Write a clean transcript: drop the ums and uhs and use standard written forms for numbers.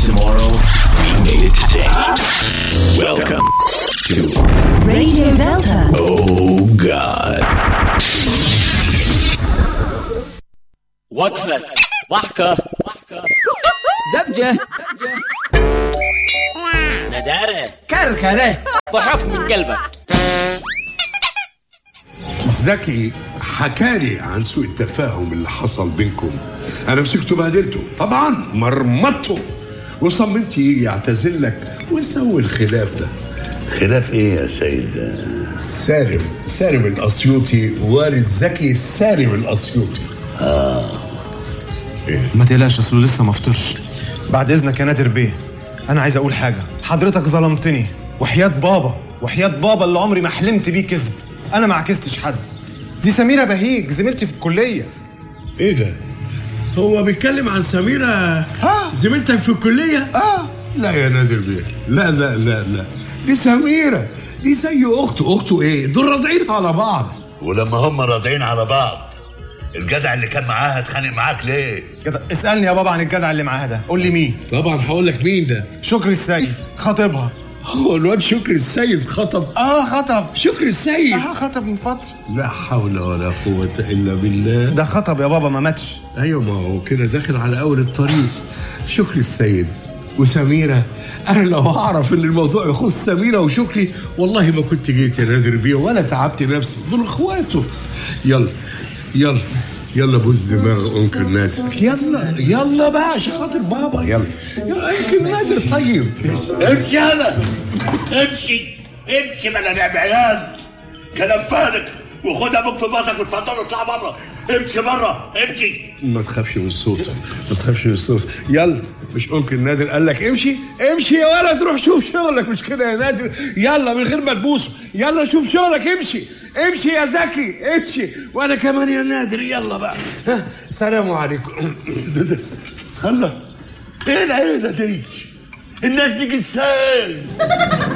tomorrow, we made it today. Welcome to Radio Delta. Oh God. وقفة ضحكة زبجة ندارة كركرة ضحك من قلبك. زكي حكالي عن سوء التفاهم اللي حصل بينكم. انا مسكته بهدلته طبعا، مرمطته، وصممت يجي يعتذر لك ويسوي الخلاف ده. خلاف ايه يا سيد؟ سالم الاسيوطي والد زكي، سالم الاسيوطي. ما تقلقش، اصله لسه ما فطرش. بعد اذنك يا نادر بيه، انا عايز اقول حاجه. حضرتك ظلمتني، وحياة بابا اللي عمري ما حلمت بيه كذب. انا ما عكستش حد. دي سميرة بهيج زميلتي في الكليه. ايه ده؟ هو بيتكلم عن سميرة زميلتك في الكليه؟ لا يا نادر بيه، لا دي سميرة دي زي اخته ايه؟ دول راضعين على بعض. ولما هم راضعين على بعض، الجدع اللي كان معاها اتخانق معاك ليه؟ جدع. اسالني يا بابا عن الجدع اللي معاها ده. قول لي مين؟ طبعا هقول لك مين ده. شكري السيد، خطيبها. هو الواد شكري السيد خطب؟ خطب. شكري السيد خطب من فتره. لا حول ولا قوة الا بالله. ده خطب يا بابا، ما ماتش. ايوه، ما هو كده داخل على اول الطريق. شكري السيد وسميرة، انا لو اعرف ان الموضوع يخص سميرة وشكري والله ما كنت جيت يا نادر بيه ولا تعبت نفسي، دول اخواته. يلا بوز دماغ انكل نادر. يلا بقى عشان خاطر بابا. يلا انكل نادر. طيب امشي يلا، امشي بلا لعب عيال، كلام فارغ، وخد ابوك في بطنك وتفضلوا اطلع بره. امشي بره، امشي. ما تخافش من الصوت، يلا. مش انكل نادر قال لك امشي يا ولد، روح شوف شغلك. مش كده يا نادر؟ يلا من غير ما تبوسه، يلا شوف شغلك. امشي يا زكي، امشي. وانا كمان يا نادر. يلا بقى. سلام عليكم. الله، ايه العيله دي؟ الناس دي جسال.